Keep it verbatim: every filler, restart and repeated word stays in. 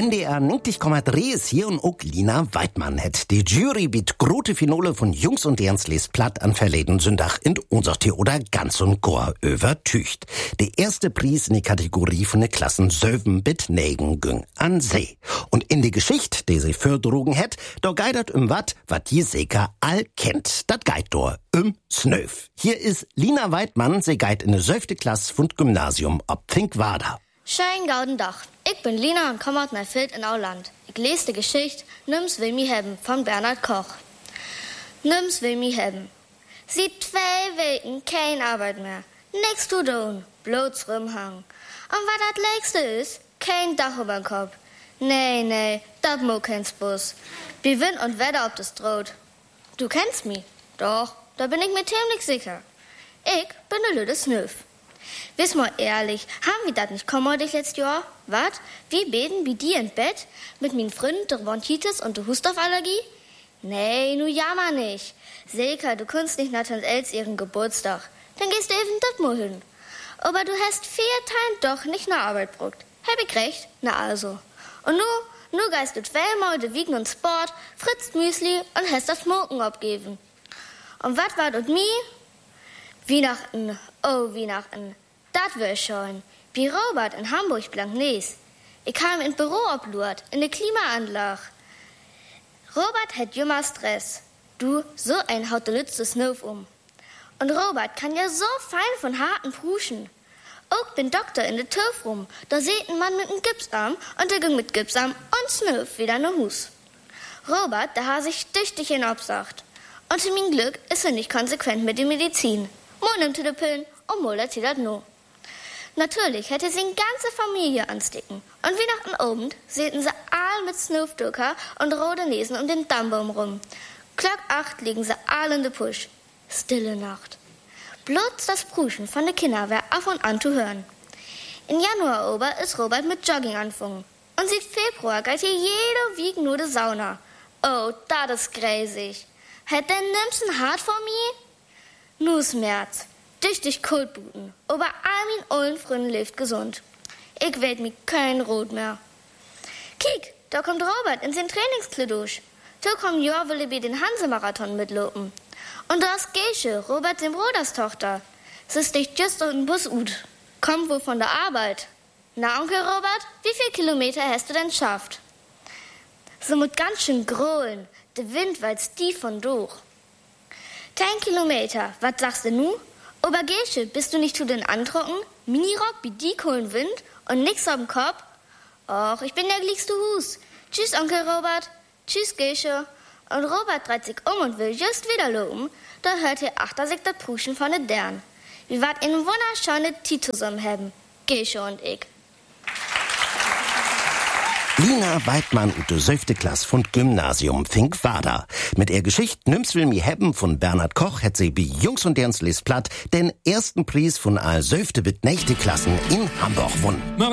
N D R neunzig Komma drei ist hier und auch Lina Weidmann hat die Jury bit grote Finale von Jungs und Ernst lest platt an verleden Sündach in unser Theater ganz und gar übertücht. Der erste Preis in die Kategorie von der Klassen Söven bit Negen ging an See. Und in die Geschichte, die sie Förderungen hat, da geidert um wat, wat die Seker all kennt. Dat geit do um Snöf. Hier ist Lina Weidmann, sie geit in der söfte Klasse von Gymnasium ab Finkwada. Schönen gauden Dach. Ich bin Lina und komme aus Neufield in Auland. Ich lese die Geschichte Nimm's will mi hebben von Bernhard Koch. Nimm's will mi hebben. Sieht zwei Wochen kein Arbeit mehr. Nix zu tun, bloß rumhang. Und was das Lägste ist, kein Dach über den Kopf. Nee, nee, das mo kein Bus. Wie Wind und Wetter ob das droht. Du kennst mich? Doch, da bin ich mir ziemlich sicher. Ich bin ne lüde Snöf. Wiss mal ehrlich, haben wir das nicht kommodig letztes Jahr? Wat? Wir beten wie die in Bett? Mit min Freunden der Bronchitis und der Hustofallergie? Nee, nu jammer nicht. Silke, du kannst nicht nach Tante Els ihren Geburtstag. Dann gehst du eben dat mal hin. Aber du hast vier Tage doch nicht nach Arbeit bruckt. Hab ich recht? Na also. Und nu, nu geist du zweimal de Wiegen und Sport, fritzt Müsli und hast das Smoken abgeben. Und wat war dort mi? Weihnachten, oh Weihnachten, dat wär schön. Wie Robert in Hamburg Blanknees. Ich kam in Büro oblurt, in de Klimaanlage. Robert hat jümmer Stress. Du, so ein haut de Lütze Snöf um. Und Robert kann ja so fein von harten Pruschen. Auch bin Doktor in de Türf rum. Da seht ein Mann mit nem Gipsarm und der ging mit Gipsarm und Snöf wieder ne Hus. Robert, der ha sich tüchtig in Obsacht. Und zu mein Glück ist er nicht konsequent mit der Medizin. Mol nimmt er die Pillen und mol erzählt das nur. Natürlich hätte sie eine ganze Familie anstecken. Und wie nach Abend sehten sie all mit Snöfdücker und rote Nesen um den Dammbaum rum. Klock acht liegen sie all in de Pusch. Stille Nacht. Bloß das Pruschen von den Kindern wär ab und an zu hören. In Januar ober ist Robert mit Jogging anfangen. Und seit Februar geht hier jede Wieg nur de Sauna. Oh, das ist gräsig. Hätt der nimmsten hart vor mir? Nus März. Tüchtig Kultbuten. Aber all min ollen Fründen lebt gesund. Ich werd mi kein Rot mehr. Kiek, da kommt Robert in sein Trainingskledusch. Da kommt Jor will bei den Hansemarathon mitlopen. Und da ist Gesche, Robert dem Broders Tochter. Sie ist dich just auf den Bus ut. Kommt wohl von der Arbeit. Na, Onkel Robert, wie viel Kilometer hast du denn schafft? Sie muss ganz schön grölen. Der Wind weil's tief von durch. Zehn Kilometer, was sagst du nu? Aber Gesche, bist du nicht zu den Antrocken? Minirock, wie die kohlen Wind und nix am Kopf? Och, ich bin der glickste Hus. Tschüss, Onkel Robert. Tschüss, Gesche. Und Robert dreht sich um und will just wieder loben. Da hört ihr achter sich das Pruschen von den Dern. Wir wart in wunderschöne Tit zusammen haben, Gesche und ich. Lina Weidmann und de söfte Klasse von Gymnasium Finkwada. Mit der Geschichte Nimm's will mi hebben von Bernhard Koch hat sie bei Jungs und Ernst lest platt den ersten Preis von all söfte bit nächte Klassen in Hamburg gewonnen.